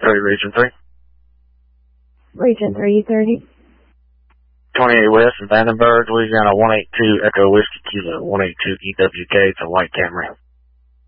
Region 3. Region 330. 28 West in Vandenberg, Louisiana, 182 Echo Whiskey Kilo, 182 EWK. It's a white Camry.